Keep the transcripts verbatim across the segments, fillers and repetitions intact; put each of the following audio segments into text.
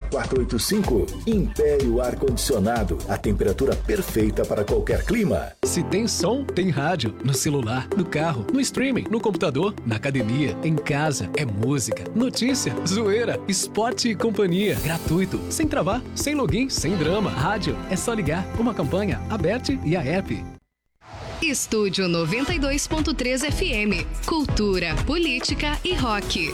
quatro oito cinco. Império Ar-Condicionado, a temperatura perfeita para qualquer clima. Se tem som, tem rádio. No celular, no carro, no streaming, no computador, na academia, em casa. É música, notícia, zoeira, esporte e companhia. Gratuito, sem travar, sem login, sem drama. Rádio, é só ligar. Uma campanha, Aberte e a app. Estúdio noventa e dois ponto três F M. Cultura, política e rock.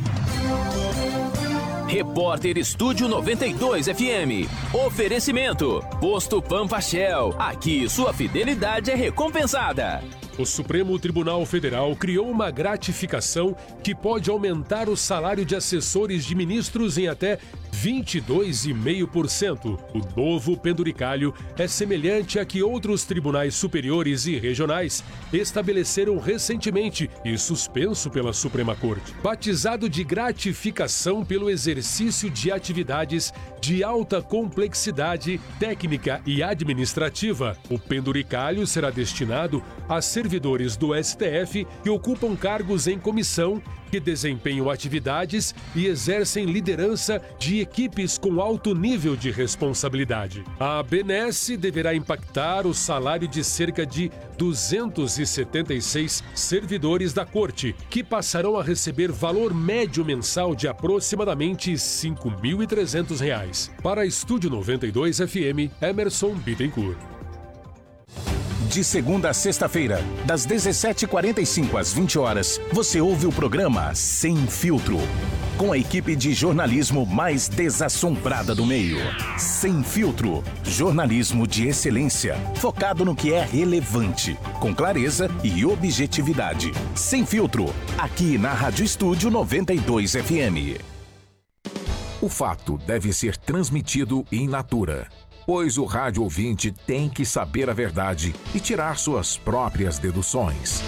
Repórter Estúdio noventa e dois F M. Oferecimento. Posto Pampa Shell. Aqui sua fidelidade é recompensada. O Supremo Tribunal Federal criou uma gratificação que pode aumentar o salário de assessores de ministros em até vinte e dois vírgula cinco por cento. O novo penduricalho é semelhante a que outros tribunais superiores e regionais estabeleceram recentemente e suspenso pela Suprema Corte. Batizado de gratificação pelo exercício de atividades de alta complexidade técnica e administrativa, o penduricalho será destinado a servidores do S T F que ocupam cargos em comissão, que desempenham atividades e exercem liderança de equipes com alto nível de responsabilidade. A benesse deverá impactar o salário de cerca de duzentos e setenta e seis servidores da Corte, que passarão a receber valor médio mensal de aproximadamente cinco mil e trezentos reais. Para Estúdio noventa e dois F M, Emerson Bittencourt. De segunda a sexta-feira, das dezessete e quarenta e cinco às vinte horas, você ouve o programa Sem Filtro, com a equipe de jornalismo mais desassombrada do meio. Sem Filtro, jornalismo de excelência, focado no que é relevante, com clareza e objetividade. Sem Filtro, aqui na Rádio Estúdio noventa e dois F M. O fato deve ser transmitido in natura, pois o rádio ouvinte tem que saber a verdade e tirar suas próprias deduções.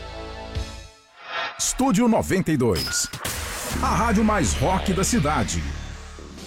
Estúdio noventa e dois. A rádio mais rock da cidade.